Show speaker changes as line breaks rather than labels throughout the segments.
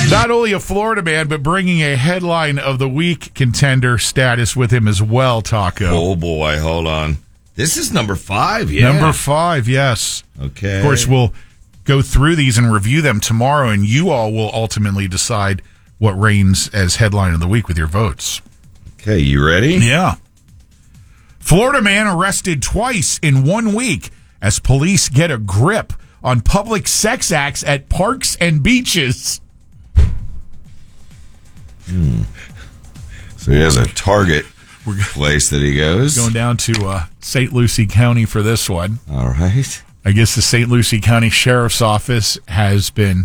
Not only a Florida man, but bringing a headline of the week contender status with him as well, Taco.
Oh, boy. Hold on. This is number 5, yeah.
Number 5, yes.
Okay.
Of course, we'll go through these and review them tomorrow, and you all will ultimately decide what reigns as headline of the week with your votes.
Okay, you ready?
Yeah. Florida man arrested twice in 1 week as police get a grip on public sex acts at parks and beaches.
So he has a Target place that he goes.
Going down to St. Lucie County for this one.
All right.
I guess the St. Lucie County Sheriff's Office has been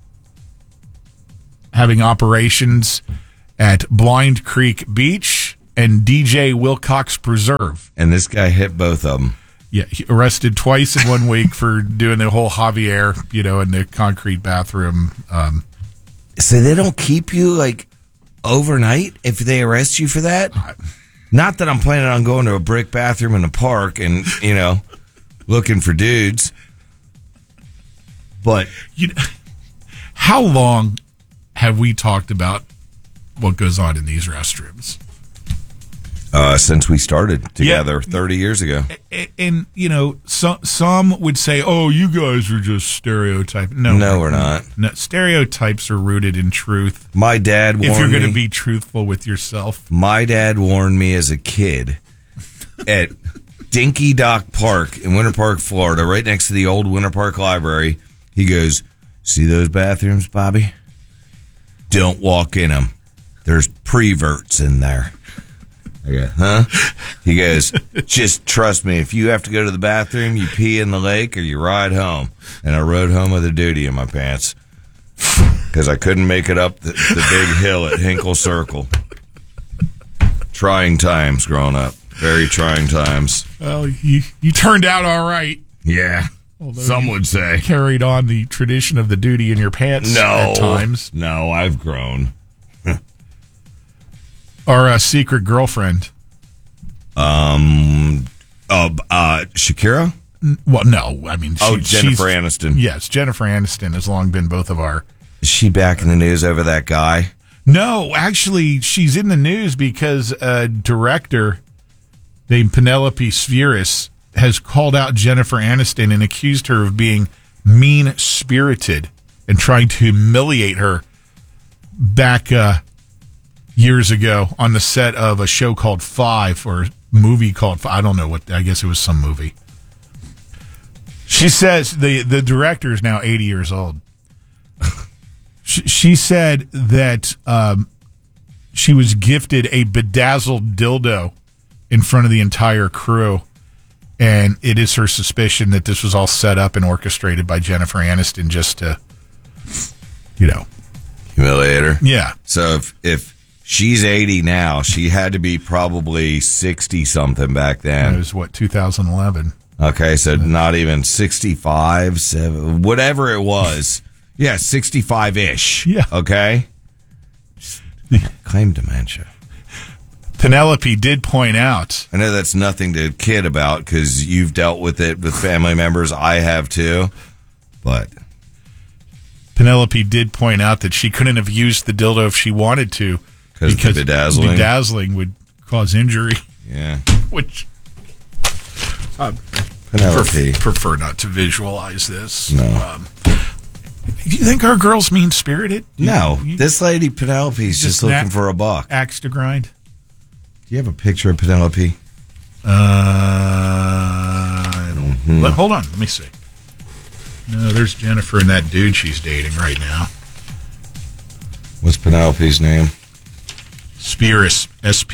having operations at Blind Creek Beach and DJ Wilcox Preserve.
And this guy hit both of them.
Yeah, he arrested twice in 1 week for doing the whole Javier, in the concrete bathroom.
So they don't keep you, overnight if they arrest you for that? Not that I'm planning on going to a brick bathroom in a park and, looking for dudes. But
how long have we talked about what goes on in these restrooms?
Since we started together 30 years ago.
And some would say, oh, you guys are just stereotyping. No,
we're not.
No, stereotypes are rooted in truth.
My dad warned me.
If you're going to be truthful with yourself.
My dad warned me as a kid at Dinky Dock Park in Winter Park, Florida, right next to the old Winter Park Library. He goes, see those bathrooms, Bobby? Don't walk in them. There's preverts in there. I go, huh? He goes, just trust me. If you have to go to the bathroom, you pee in the lake or you ride home. And I rode home with a duty in my pants because I couldn't make it up the big hill at Hinkle Circle. Trying times growing up. Very trying times.
Well, you turned out all right.
Yeah.
Although
some would say.
Carried on the tradition of the duty in your pants at times.
No, I've grown.
Our secret girlfriend.
Shakira?
Well, no. I mean,
Jennifer Aniston.
Yes, Jennifer Aniston has long been both of our...
Is she back in the news over that guy?
No, actually, she's in the news because a director named Penelope Spheris has called out Jennifer Aniston and accused her of being mean-spirited and trying to humiliate her back... years ago on the set of a show called Five or a movie called Five. I don't know what, I guess it was some movie. She says the director is now 80 years old. She said that she was gifted a bedazzled dildo in front of the entire crew. And it is her suspicion that this was all set up and orchestrated by Jennifer Aniston just to,
humiliate her.
Yeah.
So if she's 80 now, she had to be probably 60-something back then.
It was, 2011?
Okay, so not even 65, whatever it was. Yeah, 65-ish.
Yeah.
Okay? Claim dementia.
Penelope did point out.
I know that's nothing to kid about because you've dealt with it with family members. I have too. But
Penelope did point out that she couldn't have used the dildo if she wanted to. Because bedazzling would cause injury.
Yeah.
Which
Penelope.
prefer not to visualize this.
No.
Do you think our girl's mean-spirited?
No. This lady, Penelope's just looking for a buck.
Axe to grind.
Do you have a picture of Penelope?
I don't. Hold on. Let me see. No, there's Jennifer and that dude she's dating right now.
What's Penelope's name?
Spheris.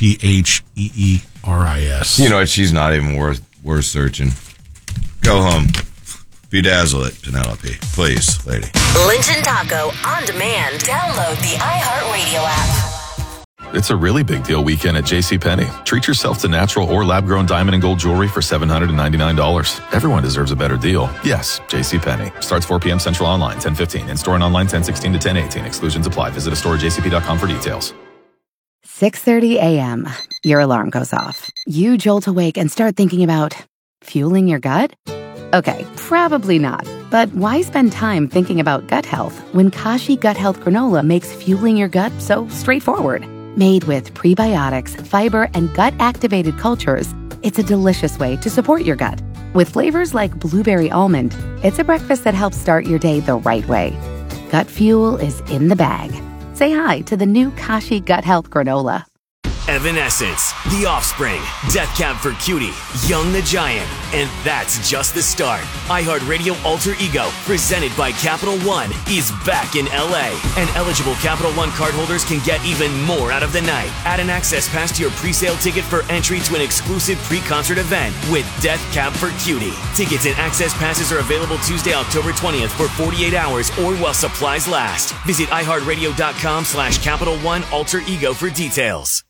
Spheeris.
You know what? She's not even worth searching. Go home. Bedazzle it, Penelope. Please, lady.
Lynch and Taco on demand. Download the iHeartRadio app.
It's a really big deal weekend at JCPenney. Treat yourself to natural or lab-grown diamond and gold jewelry for $799. Everyone deserves a better deal. Yes, JCPenney. Starts 4 p.m. Central online, 10:15. In-store and online, 10:16 to 10:18. Exclusions apply. Visit a store at jcp.com for details.
6:30 a.m. Your alarm goes off. You jolt awake and start thinking about fueling your gut? Okay, probably not. But why spend time thinking about gut health when Kashi Gut Health Granola makes fueling your gut so straightforward? Made with prebiotics, fiber, and gut-activated cultures, it's a delicious way to support your gut. With flavors like blueberry almond, it's a breakfast that helps start your day the right way. Gut fuel is in the bag. Say hi to the new Kashi Gut Health Granola.
Evanescence, The Offspring, Death Cab for Cutie, Young the Giant, and that's just the start. iHeartRadio Alter Ego, presented by Capital One, is back in LA, and eligible Capital One cardholders can get even more out of the night. Add an access pass to your pre-sale ticket for entry to an exclusive pre-concert event with Death Cab for Cutie. Tickets and access passes are available Tuesday, October 20th for 48 hours or while supplies last. Visit iHeartRadio.com/Capital One Alter Ego for details.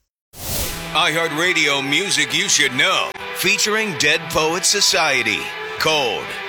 iHeartRadio Music You Should Know, featuring Dead Poets Society, Cold,